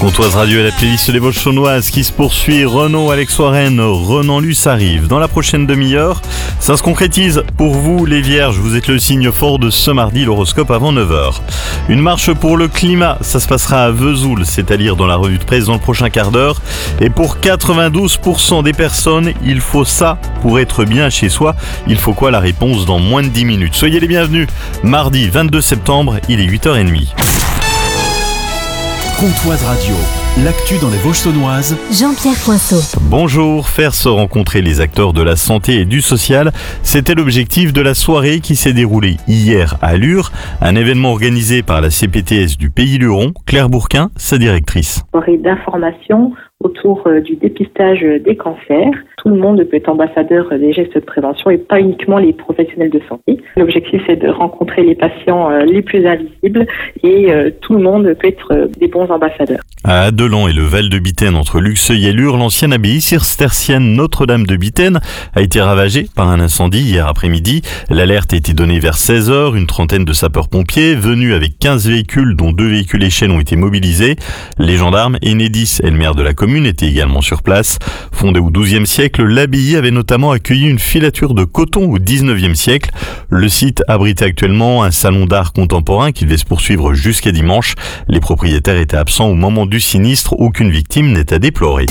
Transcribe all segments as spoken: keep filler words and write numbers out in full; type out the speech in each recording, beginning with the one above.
Pontoise Radio et la playlist des Vosges-Saunoises qui se poursuit. Renaud, Alex Warren, Renan Luce arrive. Dans la prochaine demi-heure, ça se concrétise. Pour vous, les Vierges, vous êtes le signe fort de ce mardi, l'horoscope avant neuf heures. Une marche pour le climat, ça se passera à Vesoul, c'est à lire dans la revue de presse dans le prochain quart d'heure. Et pour quatre-vingt-douze pour cent des personnes, il faut ça pour être bien chez soi. Il faut quoi? La réponse dans moins de dix minutes. Soyez les bienvenus. Mardi vingt-deux septembre, il est huit heures trente. Pontoise Radio, l'actu dans les Vosges-Saunoises. Jean-Pierre Poinceau. Bonjour, faire se rencontrer les acteurs de la santé et du social, c'était l'objectif de la soirée qui s'est déroulée hier à Lure, un événement organisé par la C P T S du Pays Luron. Claire Bourquin, sa directrice. Soirée d'information autour du dépistage des cancers. Tout le monde peut être ambassadeur des gestes de prévention et pas uniquement les professionnels de santé. L'objectif, c'est de rencontrer les patients les plus invisibles et tout le monde peut être des bons ambassadeurs. À Adelan et le Val de Bitaine, entre Luxeuil et Lure, l'ancienne abbaye cistercienne Notre-Dame de Bitaine a été ravagée par un incendie hier après-midi. L'alerte a été donnée vers seize heures. Une trentaine de sapeurs-pompiers venus avec quinze véhicules, dont deux véhicules échelles, ont été mobilisés. Les gendarmes, Enedis et le maire de la commune étaient également sur place. Fondée au douzième siècle, l'abbaye avait notamment accueilli une filature de coton au dix-neuvième siècle. Le site abrite actuellement un salon d'art contemporain qui devait se poursuivre jusqu'à dimanche. Les propriétaires étaient absents au moment du sinistre. Aucune victime n'est à déplorer.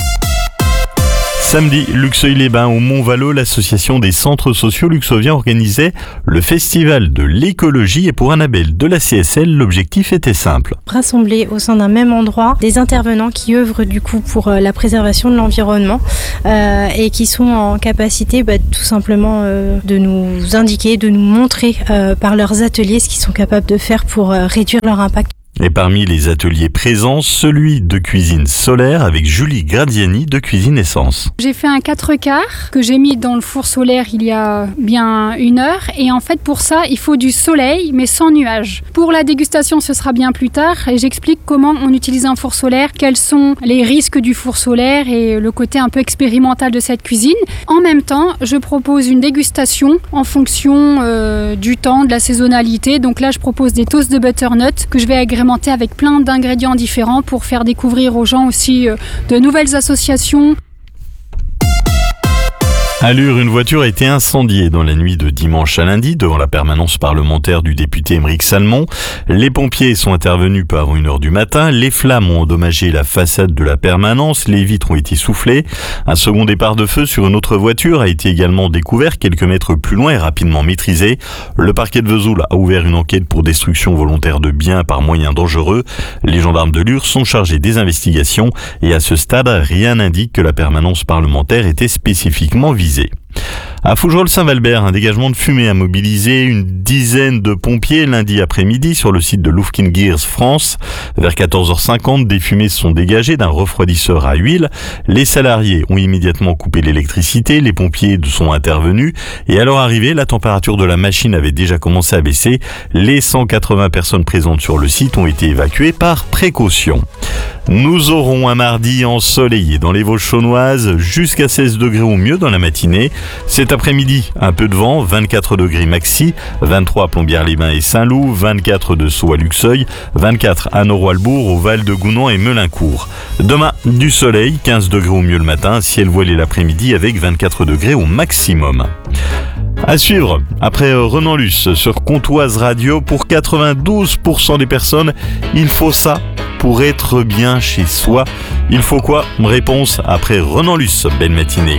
Samedi, Luxeuil-les-Bains au Mont-Valo, l'association des centres sociaux luxoviens organisait le festival de l'écologie et pour Annabelle de la C S L, l'objectif était simple. Rassembler au sein d'un même endroit des intervenants qui œuvrent du coup pour la préservation de l'environnement euh, et qui sont en capacité bah, tout simplement euh, de nous indiquer, de nous montrer euh, par leurs ateliers ce qu'ils sont capables de faire pour euh, réduire leur impact. Et parmi les ateliers présents, celui de cuisine solaire avec Julie Graziani de Cuisine Essence. J'ai fait un quatre quarts que j'ai mis dans le four solaire il y a bien une heure. Et en fait, pour ça, il faut du soleil, mais sans nuages. Pour la dégustation, ce sera bien plus tard. Et j'explique comment on utilise un four solaire, quels sont les risques du four solaire et le côté un peu expérimental de cette cuisine. En même temps, je propose une dégustation en fonction euh, du temps, de la saisonnalité. Donc là, je propose des toasts de butternut que je vais agrémenter avec plein d'ingrédients différents pour faire découvrir aux gens aussi de nouvelles associations. À Lure, une voiture a été incendiée dans la nuit de dimanche à lundi devant la permanence parlementaire du député Émeric Salmon. Les pompiers sont intervenus peu avant une heure du matin. Les flammes ont endommagé la façade de la permanence. Les vitres ont été soufflées. Un second départ de feu sur une autre voiture a été également découvert quelques mètres plus loin et rapidement maîtrisé. Le parquet de Vesoul a ouvert une enquête pour destruction volontaire de biens par moyens dangereux. Les gendarmes de Lure sont chargés des investigations et à ce stade, rien n'indique que la permanence parlementaire était spécifiquement visée. À Fougerolles-Saint-Valbert, un dégagement de fumée a mobilisé une dizaine de pompiers lundi après-midi sur le site de Lufkin Gears France. Vers quatorze heures cinquante, des fumées se sont dégagées d'un refroidisseur à huile. Les salariés ont immédiatement coupé l'électricité, les pompiers sont intervenus et à leur arrivée, la température de la machine avait déjà commencé à baisser. Les cent quatre-vingts personnes présentes sur le site ont été évacuées par précaution. Nous aurons un mardi ensoleillé dans les Vosges-Saunoises, jusqu'à seize degrés au mieux dans la matinée. Cet après-midi, un peu de vent, vingt-quatre degrés maxi, vingt-trois à Plombières-les-Bains et Saint-Loup, vingt-quatre de Sceaux à Luxeuil, vingt-quatre à Noroalbourg, au Val de Gounon et Melincourt. Demain, du soleil, quinze degrés au mieux le matin, ciel voilé l'après-midi avec vingt-quatre degrés au maximum. À suivre, après Renan Luce sur Pontoise Radio, pour quatre-vingt-douze pour cent des personnes, il faut ça pour être bien chez soi. Il faut quoi? Réponse après Renan Luce. Belle matinée.